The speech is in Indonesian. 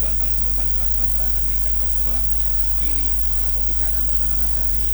Iqbal kali ini berbalik melakukan serangan di sektor sebelah kiri atau di kanan pertahanan dari